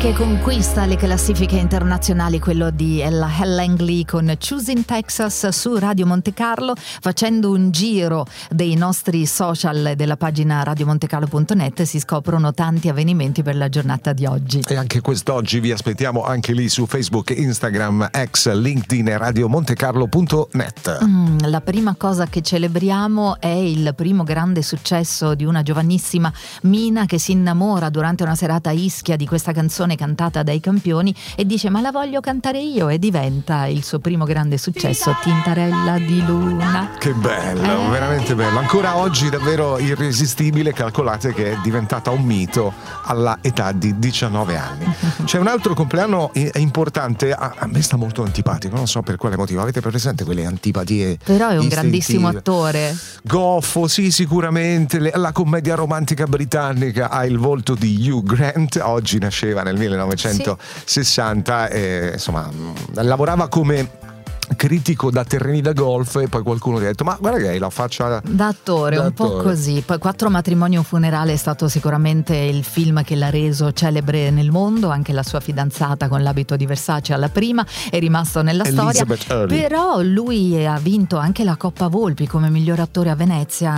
che conquista le classifiche internazionali, quello di Ella Langley con Choosing Texas su Radio Monte Carlo, facendo un giro dei nostri social della pagina radiomontecarlo.net si scoprono tanti avvenimenti per la giornata di oggi. E anche quest'oggi vi aspettiamo anche lì su Facebook, Instagram, ex LinkedIn e radiomontecarlo.net. La prima cosa che celebriamo è il primo grande successo di una giovanissima Mina che si innamora durante una serata a Ischia di questa canzone cantata dai Campioni e dice: ma la voglio cantare io, e diventa il suo primo grande successo, Tintarella di Luna. Che bello, veramente bello, ancora oggi davvero irresistibile. Calcolate che è diventata un mito alla età di 19 anni. C'è un altro compleanno importante, a me sta molto antipatico, non so per quale motivo, avete presente quelle antipatie? Però è un grandissimo attore, goffo, sì, sicuramente. La commedia romantica britannica ha il volto di Hugh Grant, oggi nasceva nel 1960 e insomma lavorava come critico da terreni da golf e poi qualcuno gli ha detto: ma guarda che la faccia da attore, un po' così. Poi Quattro matrimoni e un funerale è stato sicuramente il film che l'ha reso celebre nel mondo, anche la sua fidanzata con l'abito di Versace alla prima è rimasto nella storia. Però lui ha vinto anche la Coppa Volpi come miglior attore a Venezia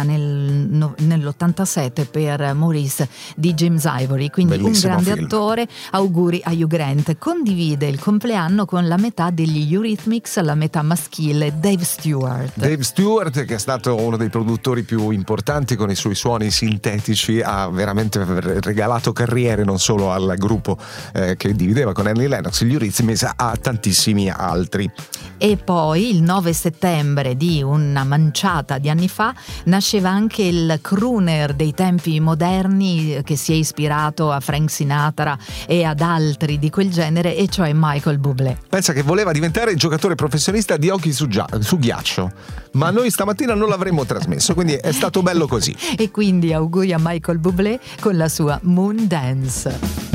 nell'87 per Maurice di James Ivory, quindi bellissimo, un grande attore. Auguri a Hugh Grant. Condivide il compleanno con la metà degli Eurythmics, la metà maschile, Dave Stewart, che è stato uno dei produttori più importanti con i suoi suoni sintetici, ha veramente regalato carriere non solo al gruppo che divideva con Annie Lennox, gli Eurythmics, a tantissimi altri. E poi il 9 settembre di una manciata di anni fa nasceva anche il crooner dei tempi moderni che si è ispirato a Frank Sinatra e ad altri di quel genere, e cioè Michael Bublé. Pensa che voleva diventare giocatore professionista di hockey su ghiaccio, ma noi stamattina non l'avremmo trasmesso, quindi è stato bello così. E quindi auguri a Michael Bublé con la sua Moon Dance.